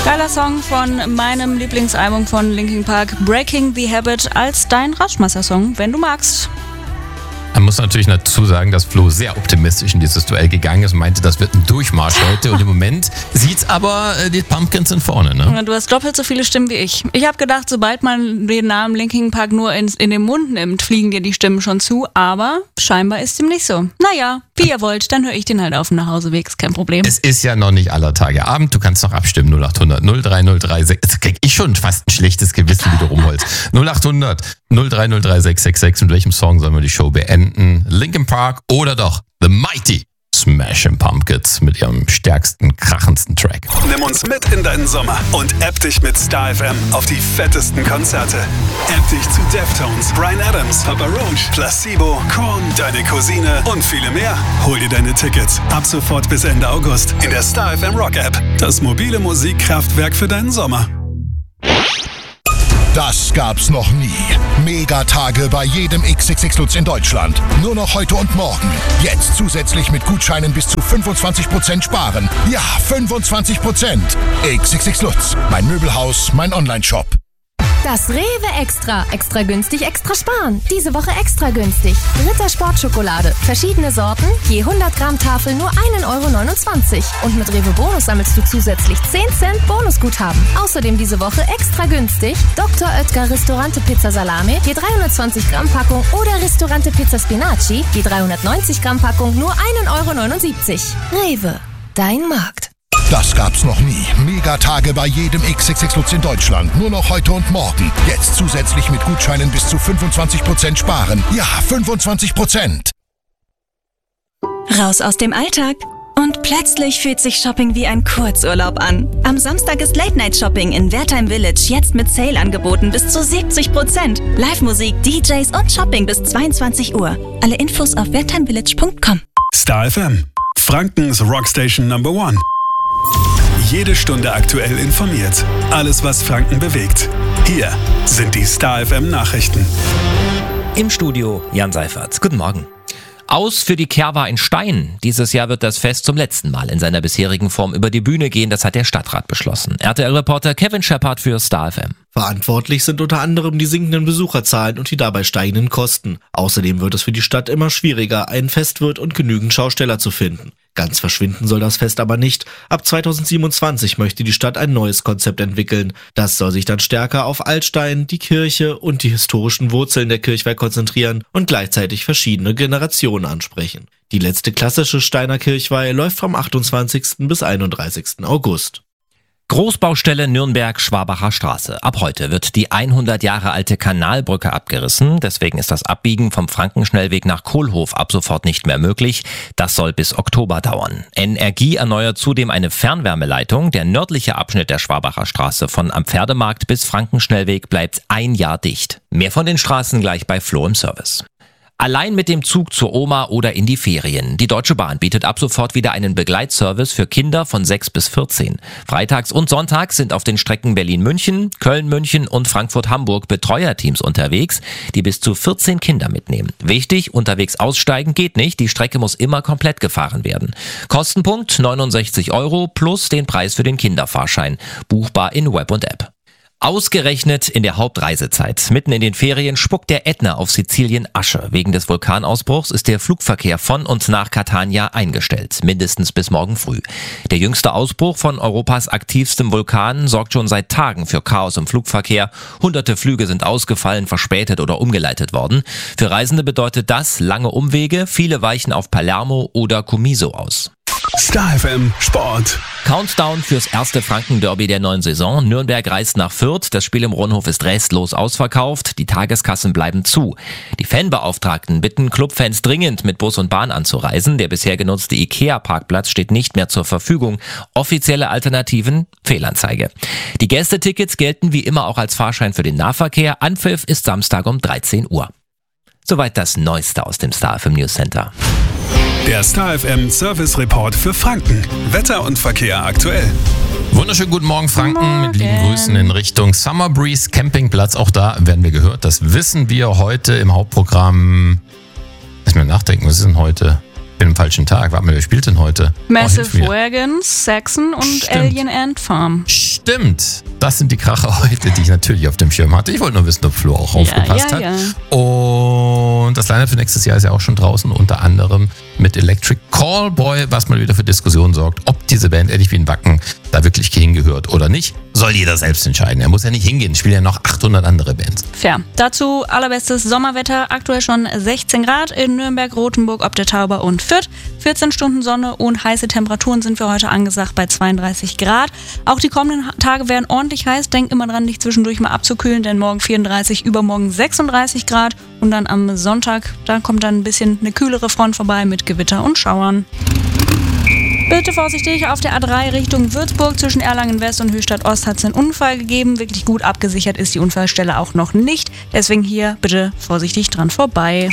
Geiler Song von meinem Lieblingsalbum von Linkin Park, Breaking the Habit, als dein Rauschmeister-Song, wenn du magst. Man muss natürlich dazu sagen, dass Flo sehr optimistisch in dieses Duell gegangen ist und meinte, das wird ein Durchmarsch heute. Und im Moment sieht's aber, die Pumpkins sind vorne, ne? Du hast doppelt so viele Stimmen wie ich. Ich habe gedacht, sobald man den Namen Linkin Park nur in den Mund nimmt, fliegen dir die Stimmen schon zu. Aber scheinbar ist dem nicht so. Naja, wie ihr wollt, dann höre ich den halt auf dem Nachhauseweg, ist kein Problem. Es ist ja noch nicht aller Tage Abend. Du kannst noch abstimmen. 0800 03036. Jetzt krieg ich schon fast ein schlechtes Gewissen, wie du rumholst. 0800 0303666. Mit welchem Song sollen wir die Show beenden? Linkin Park oder doch The Mighty Smashing Pumpkins mit ihrem stärksten, krachendsten Track. Nimm uns mit in deinen Sommer und app dich mit Star FM auf die fettesten Konzerte. App dich zu Deftones, Bryan Adams, Papa Roach, Placebo, Korn, Deine Cousine und viele mehr. Hol dir deine Tickets ab sofort bis Ende August in der Star FM Rock App. Das mobile Musikkraftwerk für deinen Sommer. Das gab's noch nie. Megatage bei jedem XXX Lutz in Deutschland. Nur noch heute und morgen. Jetzt zusätzlich mit Gutscheinen bis zu 25% sparen. Ja, 25%. XXX Lutz. Mein Möbelhaus, mein Online-Shop. Das Rewe Extra. Extra günstig, extra sparen. Diese Woche extra günstig. Ritter Sportschokolade. Verschiedene Sorten. Je 100 Gramm Tafel nur 1,29 €. Und mit Rewe Bonus sammelst du zusätzlich 10 Cent Bonusguthaben. Außerdem diese Woche extra günstig. Dr. Oetker Ristorante Pizza Salame. Je 320 Gramm Packung. Oder Ristorante Pizza Spinaci. Je 390 Gramm Packung nur 1,79 €. Rewe. Dein Markt. Das gab's noch nie. Megatage bei jedem XXX Lutz in Deutschland. Nur noch heute und morgen. Jetzt zusätzlich mit Gutscheinen bis zu 25% sparen. Ja, 25%. Raus aus dem Alltag. Und plötzlich fühlt sich Shopping wie ein Kurzurlaub an. Am Samstag ist Late-Night-Shopping in Wertheim Village jetzt mit Sale-Angeboten bis zu 70%. Live-Musik, DJs und Shopping bis 22 Uhr. Alle Infos auf wertheimvillage.com. Star FM, Frankens Rockstation Number 1. Jede Stunde aktuell informiert. Alles, was Franken bewegt. Hier sind die Star FM Nachrichten. Im Studio Jan Seifert. Guten Morgen. Aus für die Kerwa in Stein. Dieses Jahr wird das Fest zum letzten Mal in seiner bisherigen Form über die Bühne gehen. Das hat der Stadtrat beschlossen. RTL-Reporter Kevin Shepard für Star FM. Verantwortlich sind unter anderem die sinkenden Besucherzahlen und die dabei steigenden Kosten. Außerdem wird es für die Stadt immer schwieriger, einen Festwirt und genügend Schausteller zu finden. Ganz verschwinden soll das Fest aber nicht. Ab 2027 möchte die Stadt ein neues Konzept entwickeln. Das soll sich dann stärker auf Altstein, die Kirche und die historischen Wurzeln der Kirchweih konzentrieren und gleichzeitig verschiedene Generationen ansprechen. Die letzte klassische Steiner Kirchweih läuft vom 28. bis 31. August. Großbaustelle Nürnberg-Schwabacher Straße. Ab heute wird die 100 Jahre alte Kanalbrücke abgerissen. Deswegen ist das Abbiegen vom Frankenschnellweg nach Kohlhof ab sofort nicht mehr möglich. Das soll bis Oktober dauern. Energie erneuert zudem eine Fernwärmeleitung. Der nördliche Abschnitt der Schwabacher Straße von am Pferdemarkt bis Frankenschnellweg bleibt ein Jahr dicht. Mehr von den Straßen gleich bei Flo im Service. Allein mit dem Zug zur Oma oder in die Ferien. Die Deutsche Bahn bietet ab sofort wieder einen Begleitservice für Kinder von 6 bis 14. Freitags und sonntags sind auf den Strecken Berlin-München, Köln-München und Frankfurt-Hamburg Betreuerteams unterwegs, die bis zu 14 Kinder mitnehmen. Wichtig, unterwegs aussteigen geht nicht, die Strecke muss immer komplett gefahren werden. Kostenpunkt 69 € plus den Preis für den Kinderfahrschein. Buchbar in Web und App. Ausgerechnet in der Hauptreisezeit. Mitten in den Ferien spuckt der Ätna auf Sizilien Asche. Wegen des Vulkanausbruchs ist der Flugverkehr von und nach Catania eingestellt. Mindestens bis morgen früh. Der jüngste Ausbruch von Europas aktivstem Vulkan sorgt schon seit Tagen für Chaos im Flugverkehr. Hunderte Flüge sind ausgefallen, verspätet oder umgeleitet worden. Für Reisende bedeutet das lange Umwege. Viele weichen auf Palermo oder Comiso aus. Star FM Sport. Countdown fürs erste Franken-Derby der neuen Saison. Nürnberg reist nach Fürth. Das Spiel im Rundhof ist restlos ausverkauft. Die Tageskassen bleiben zu. Die Fanbeauftragten bitten Clubfans dringend, mit Bus und Bahn anzureisen. Der bisher genutzte IKEA-Parkplatz steht nicht mehr zur Verfügung. Offizielle Alternativen: Fehlanzeige. Die Gästetickets gelten wie immer auch als Fahrschein für den Nahverkehr. Anpfiff ist Samstag um 13 Uhr. Soweit das Neueste aus dem Star FM News Center. Der Star FM Service Report für Franken. Wetter und Verkehr aktuell. Wunderschönen guten Morgen, Franken. Mit lieben Grüßen in Richtung Summer Breeze Campingplatz. Auch da werden wir gehört. Das wissen wir heute im Hauptprogramm. Lass mich nachdenken, was ist denn heute? bin am falschen Tag. Warte mal, wer spielt denn heute? Massive Wagons, Saxon und Stimmt. Alien Ant Farm. Stimmt. Das sind die Kracher heute, die ich natürlich auf dem Schirm hatte. Ich wollte nur wissen, ob Flo auch aufgepasst hat. Und das Line-Up für nächstes Jahr ist ja auch schon draußen, unter anderem mit Electric Callboy, was mal wieder für Diskussionen sorgt, ob diese Band ähnlich wie ein Wacken da wirklich hingehört oder nicht. Soll jeder selbst entscheiden. Er muss ja nicht hingehen, spielen ja noch 800 andere Bands. Fair. Dazu allerbestes Sommerwetter, aktuell schon 16 Grad in Nürnberg, Rothenburg, Ob der Tauber und Fürth. 14 Stunden Sonne und heiße Temperaturen sind für heute angesagt bei 32 Grad. Auch die kommenden Tage werden ordentlich heiß. Denk immer dran, dich zwischendurch mal abzukühlen, denn morgen 34, übermorgen 36 Grad. Und dann am Sonntag, da kommt dann ein bisschen eine kühlere Front vorbei mit Gewitter und Schauern. Bitte vorsichtig, auf der A3 Richtung Würzburg zwischen Erlangen West und Höchstadt Ost hat es einen Unfall gegeben. Wirklich gut abgesichert ist die Unfallstelle auch noch nicht. Deswegen hier bitte vorsichtig dran vorbei.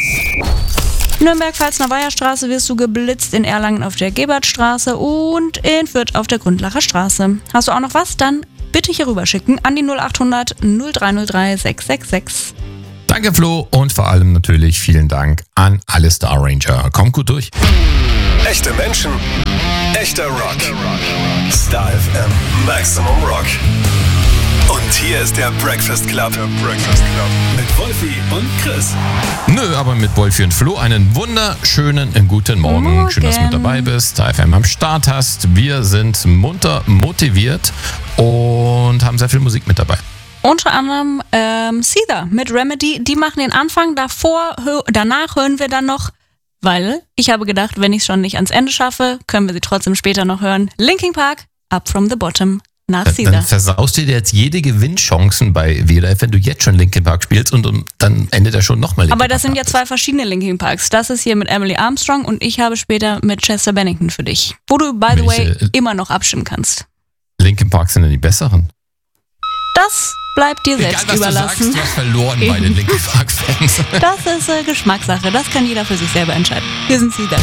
Nürnberg-Pfalzner-Weiher-Straße wirst du geblitzt, in Erlangen auf der Gebertstraße und in Fürth auf der Grundlacher Straße. Hast du auch noch was? Dann bitte hier rüberschicken an die 0800 0303 666. Danke Flo und vor allem natürlich vielen Dank an alle Star Ranger. Kommt gut durch. Echte Menschen, echter Rock. Star FM Maximum Rock. Und hier ist der Breakfast Club. Mit Wolfi und Chris. Nö, aber mit Wolfi und Flo einen wunderschönen guten Morgen. Schön, dass du mit dabei bist, Star FM am Start hast. Wir sind munter motiviert und haben sehr viel Musik mit dabei. Unter anderem Seether mit Remedy. Die machen den Anfang. Danach hören wir dann noch, weil ich habe gedacht, wenn ich es schon nicht ans Ende schaffe, können wir sie trotzdem später noch hören. Linkin Park, Up From The Bottom. Nach Seether. Dann versaust du dir jetzt jede Gewinnchancen bei WDF, wenn du jetzt schon Linkin Park spielst und dann endet er schon nochmal Linkin Park. Aber das sind ja zwei verschiedene Linkin Parks. Das ist hier mit Emily Armstrong und ich habe später mit Chester Bennington für dich. Wo du, by the way, immer noch abstimmen kannst. Linkin Park sind ja die besseren. Das bleibt dir selbst überlassen. Du hast verloren bei den Linkin Park Fans. Das ist Geschmackssache. Das kann jeder für sich selber entscheiden. Wir sind Seether.